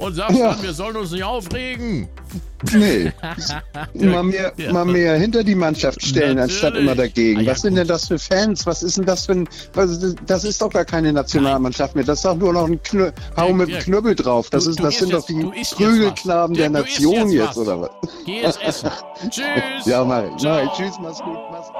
und sagst dann, wir sollen uns nicht aufregen. Nee. Mal mehr hinter die Mannschaft stellen, anstatt immer dagegen. Was sind denn das für Fans? Was ist denn das für ein... Das ist doch gar keine Nationalmannschaft mehr. Das ist doch nur noch ein Hau mit dem Knüppel drauf. Das sind doch die Prügelknaben der Nation jetzt, oder was? Geh jetzt essen. Tschüss. Ja, mal. Tschüss, mach's gut.